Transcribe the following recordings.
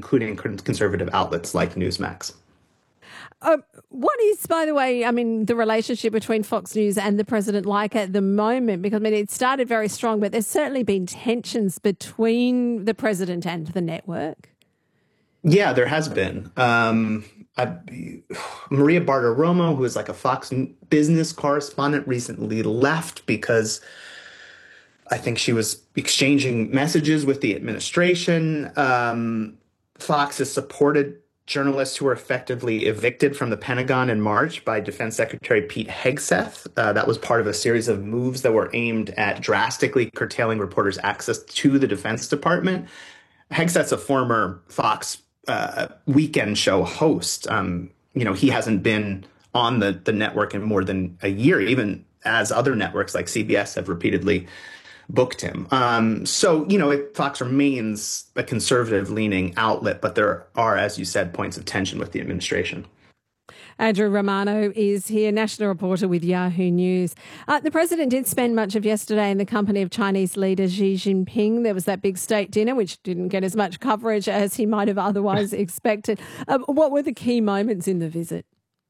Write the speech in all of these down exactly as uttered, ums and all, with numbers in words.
including conservative outlets like Newsmax. Uh, what is, by the way, I mean, the relationship between Fox News and the president like at the moment? Because, I mean, it started very strong, but there's certainly been tensions between the president and the network. Yeah, there has been. Um, I, Maria Bartiromo, who is like a Fox business correspondent, recently left because I think she was exchanging messages with the administration. Um, Fox has supported journalists who were effectively evicted from the Pentagon in March by Defense Secretary Pete Hegseth. Uh, that was part of a series of moves that were aimed at drastically curtailing reporters' access to the Defense Department. Hegseth's a former Fox uh, weekend show host. Um, you know, he hasn't been on the, the network in more than a year, even as other networks like C B S have repeatedly booked him. Um, so, you know, it, Fox remains a conservative-leaning outlet, but there are, as you said, points of tension with the administration. Andrew Romano is here, national reporter with Yahoo News. Uh, the president did spend much of yesterday in the company of Chinese leader Xi Jinping. There was that big state dinner, which didn't get as much coverage as he might have otherwise expected. Uh, what were the key moments in the visit?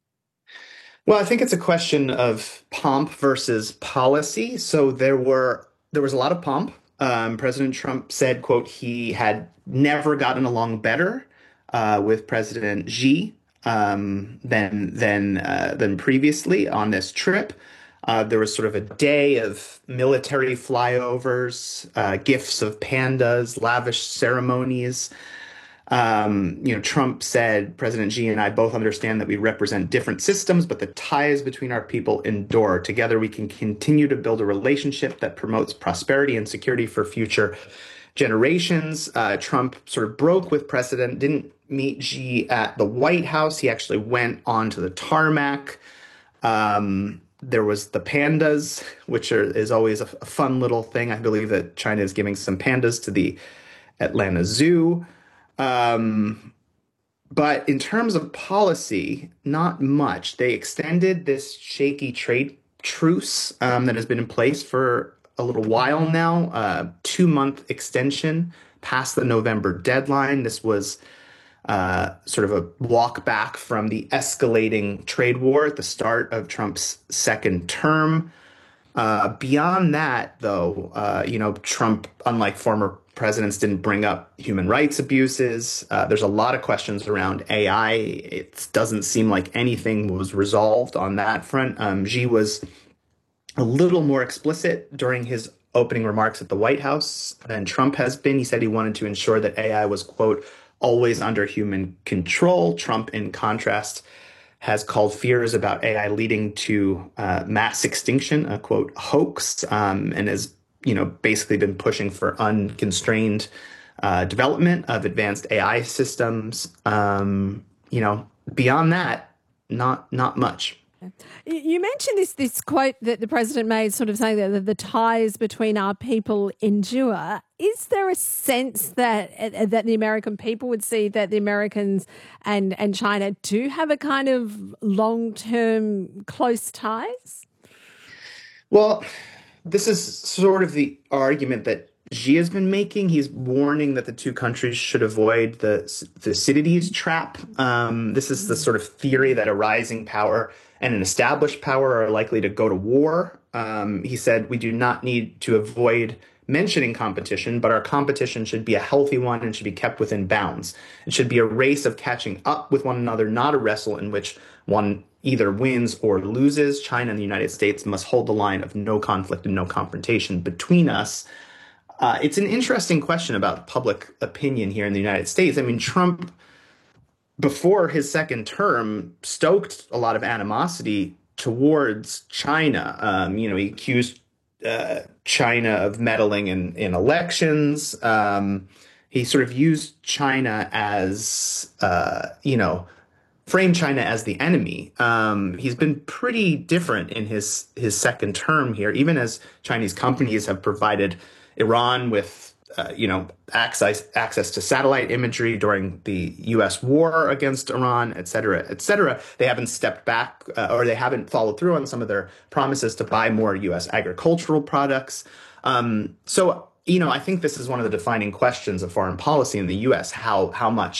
Well, I think it's a question of pomp versus policy. So there were There was a lot of pomp. Um, President Trump said, quote, he had never gotten along better uh, with President Xi um, than than uh, than previously on this trip. Uh, there was sort of a day of military flyovers, uh, gifts of pandas, lavish ceremonies. Um, you know, Trump said, President Xi and I both understand that we represent different systems, but the ties between our people endure. Together, we can continue to build a relationship that promotes prosperity and security for future generations. Uh, Trump sort of broke with precedent, didn't meet Xi at the White House. He actually went onto the tarmac. Um, there was the pandas, which are, is always a, a fun little thing. I believe that China is giving some pandas to the Atlanta Zoo. Um, but in terms of policy, not much. They extended this shaky trade truce um, that has been in place for a little while now, uh, two-month extension past the November deadline. This was uh, sort of a walk back from the escalating trade war at the start of Trump's second term. Uh, beyond that, though, uh, you know, Trump, unlike former presidents, didn't bring up human rights abuses. Uh, there's a lot of questions around A I. It doesn't seem like anything was resolved on that front. Um, Xi was a little more explicit during his opening remarks at the White House than Trump has been. He said he wanted to ensure that A I was, quote, always under human control. Trump, in contrast, has called fears about A I leading to uh, mass extinction, a quote, hoax, um, and has, you know, basically been pushing for unconstrained uh, development of advanced A I systems. Um, you know, beyond that, not not much. You mentioned this this quote that the president made, sort of saying that the, the ties between our people endure. Is there a sense that uh, that the American people would see that the Americans and, and China do have a kind of long-term close ties? Well, this is sort of the argument that Xi has been making. He's warning that the two countries should avoid the Thucydides trap. Um, this is the sort of theory that a rising power and an established power are likely to go to war. Um, he said, we do not need to avoid mentioning competition, but our competition should be a healthy one and should be kept within bounds. It should be a race of catching up with one another, not a wrestle in which one either wins or loses. China and the United States must hold the line of no conflict and no confrontation between us. Uh, it's an interesting question about public opinion here in the United States. I mean, Trump, before his second term, stoked a lot of animosity towards China. Um, you know, he accused uh, China of meddling in, in elections. Um, he sort of used China as, uh, you know, framed China as the enemy. Um, he's been pretty different in his, his second term here, even as Chinese companies have provided Iran with, uh, you know, access access to satellite imagery during the U S war against Iran, et cetera, et cetera. They haven't stepped back uh, or they haven't followed through on some of their promises to buy more U S agricultural products. Um, so, you know, I think this is one of the defining questions of foreign policy in the U S, how how much